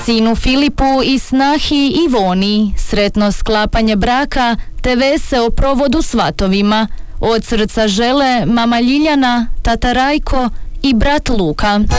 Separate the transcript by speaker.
Speaker 1: Sinu Filipu i snahi Ivoni sretno sklapanje braka te veseo provodu svatovima. Od srca žele mama Ljiljana, tata Rajko i brat Luka.